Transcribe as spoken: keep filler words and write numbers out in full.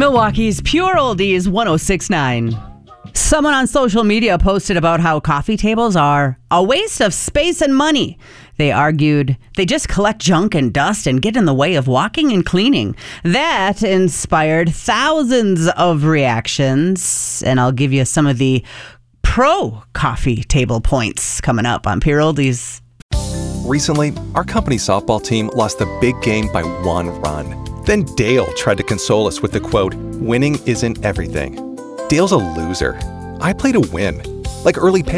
Milwaukee's Pure Oldies one oh six point nine. Someone on social media posted about how coffee tables are a waste of space and money. They argued they just collect junk and dust and get in the way of walking and cleaning. That inspired thousands of reactions, and I'll give you some of the pro coffee table points coming up on Pure Oldies. Recently, our company softball team lost the big game by one run. Then Dale tried to console us with the quote, "Winning isn't everything." Dale's a loser. I play to win, like early pay.